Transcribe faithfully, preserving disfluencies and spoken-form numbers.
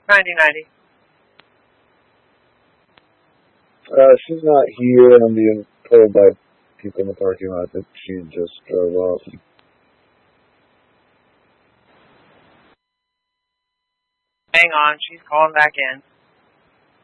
ninety ninety. Uh, she's not here. I'm being told by people in the parking lot that she just drove off. Hang on, she's calling back in.